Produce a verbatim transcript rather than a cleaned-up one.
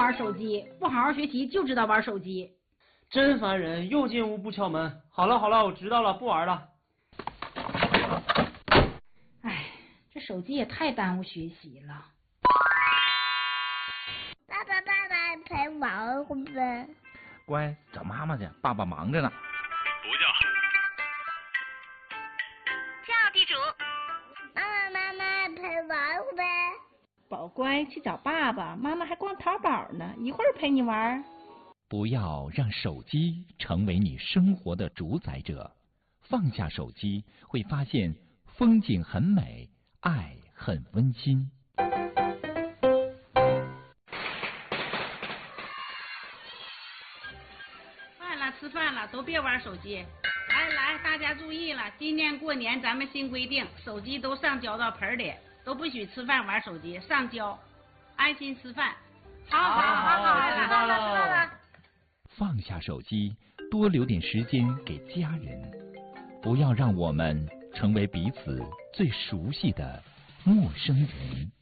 玩手机，不好好学习就知道玩手机。 真烦人，又进屋不敲门。好了好了，我知道了，不玩了。 哎，这手机也太耽误学习了。 爸爸爸爸陪玩会呗。 乖，找妈妈去，爸爸忙着呢。 不叫。 叫地主。妈妈妈妈陪玩会呗。 宝乖，去找爸爸，妈妈还逛淘宝呢，一会儿陪你玩。 不要让手机成为你生活的主宰者，放下手机，会发现风景很美，爱很温馨。 饭了，吃饭了，都别玩手机。来来，大家注意了，今年过年咱们新规定，手机都上交到盆里，都不许吃饭玩手机，上交，安心吃饭。 好好好好，知道了。 放下手机，多留点时间给家人，不要让我们成为彼此最熟悉的陌生人。